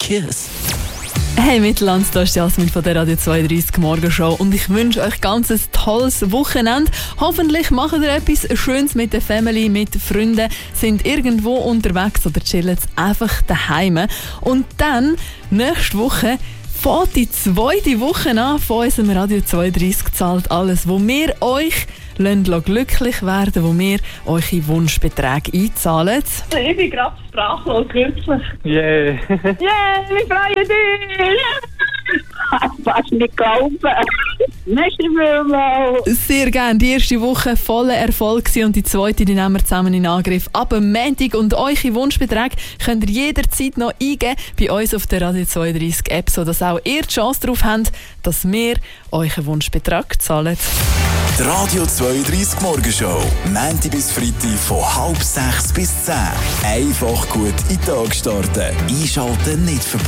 Kiss. Hey Mittelland, da ist Jasmin von der Radio 32 Morgenshow und ich wünsche euch ganz ein tolles Wochenende. Hoffentlich macht ihr etwas Schönes mit der Family, mit Freunden, sind irgendwo unterwegs oder chillen einfach daheim. Und dann, nächste Woche, fängt die zweite Woche an von unserem Radio 32 zahlt alles, wo wir euch glücklich werden, wo wir eure Wunschbeträge einzahlen. Ich bin gerade sprachlos, wirklich. Yeah. Yeah, wir freuen uns! Fast nicht glauben. Merci vielmals. Sehr gerne. Die erste Woche voller Erfolg gewesen und die zweite, die nehmen wir zusammen in Angriff. Ab am Montag und eure Wunschbeträge könnt ihr jederzeit noch eingeben bei uns auf der Radio 32 App, sodass auch ihr die Chance darauf habt, dass wir euren Wunschbetrag zahlen. Die Radio 32 Morgenshow. Montag bis Freitag von 5:30 bis 10. Einfach gut in den Tag starten. Einschalten nicht verpassen.